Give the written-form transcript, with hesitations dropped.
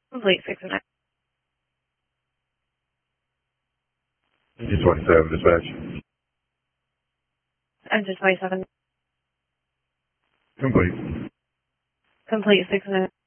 Complete 6 and 9. Engine 27, dispatch. Engine 27. Complete. Complete 6 and 9.